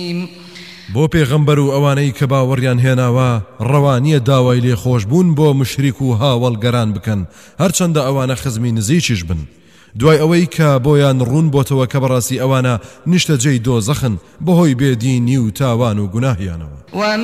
بۆ پێغەمبەر و ئەوانەی کە باوەڕیان هێناوە ڕەوانیە داوای لێخۆشبوون بۆ مشریک و هاوڵگەران بکەن هەرچەندە ئەوانە خزمی نزیکیش بن دوای ئەوەی کە بۆیان ڕوون بۆتەوە کە بەڕاستی ئەوانە نیشتەجێی دۆزەخن بەهۆی بێدینی و تاوان و گوناهیانەوە